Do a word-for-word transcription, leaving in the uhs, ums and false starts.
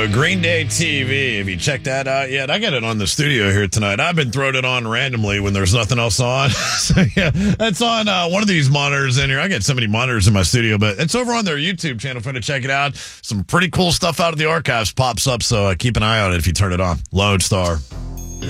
So Green Day T V, have you checked that out yet? I got it on the studio here tonight. I've been throwing it on randomly when there's nothing else on. So yeah, that's on uh, one of these monitors in here. I got so many monitors in my studio, but it's over on their YouTube channel for you to check it out. Some pretty cool stuff out of the archives pops up, so uh, keep an eye on it if you turn it on. Lone Star.